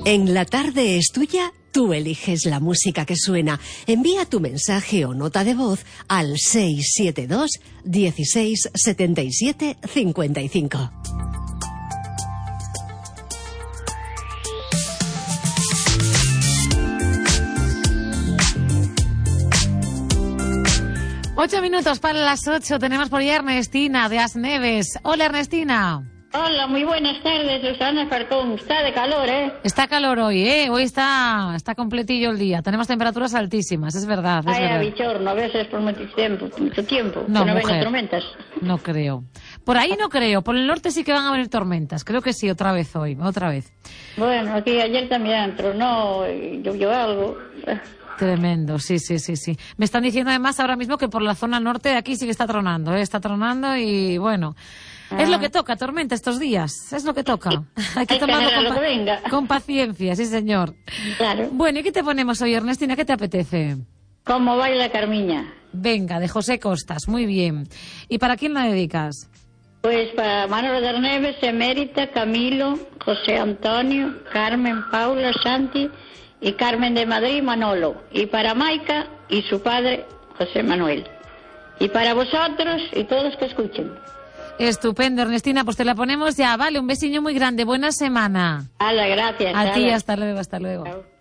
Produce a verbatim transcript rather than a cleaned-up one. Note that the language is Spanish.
En La Tarde es Tuya, tú eliges la música que suena. Envía tu mensaje o nota de voz al seis siete dos, dieciséis, setenta y siete, cincuenta y cinco. Ocho minutos para las ocho. Tenemos por ahí a Ernestina de Asneves. Hola, Ernestina. Hola, muy buenas tardes, Susana Farcón. Está de calor, ¿eh? Está calor hoy, ¿eh? Hoy está, está completillo el día. Tenemos temperaturas altísimas, es verdad. Es Ay, verdad. a bichorno, a veces por mucho tiempo, mucho tiempo. No, que no mujer, vengan tormentas. No creo. Por ahí no creo. Por el norte sí que van a venir tormentas. Creo que sí, otra vez hoy, otra vez. Bueno, aquí ayer también tronó y llovió algo. Tremendo, sí, sí, sí, sí. Me están diciendo además ahora mismo que por la zona norte de aquí sí que está tronando, ¿eh? Está tronando y bueno... Ah. Es lo que toca, tormenta, estos días. Es lo que toca. Hay que Hay tomarlo que con, lo que venga. con paciencia, sí, señor. Claro. Bueno, ¿y qué te ponemos hoy, Ernestina? ¿Qué te apetece? ¿Cómo baila Carmiña? Venga, de José Costas, muy bien. ¿Y para quién la dedicas? Pues para Manolo de Arneves, Emérita, Camilo, José Antonio, Carmen, Paula, Santi y Carmen de Madrid, Manolo. Y para Maica y su padre, José Manuel. Y para vosotros y todos que escuchen. Estupendo, Ernestina, pues te la ponemos ya. Vale, un besiño muy grande. Buena semana. Hala, gracias. A hala. ti, hasta luego, hasta luego. Chao.